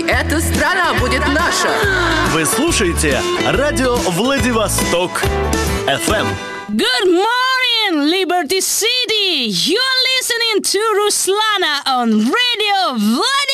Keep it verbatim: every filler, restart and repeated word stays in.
Эта страна будет наша. Вы слушаете радио Владивосток эф эм. Good morning, Liberty City! You're listening to Ruslana on Radio Vladivostok.